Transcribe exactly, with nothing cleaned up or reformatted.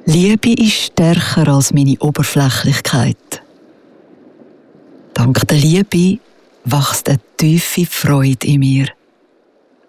Liebe ist stärker als meine Oberflächlichkeit. Dank der Liebe wächst eine tiefe Freude in mir.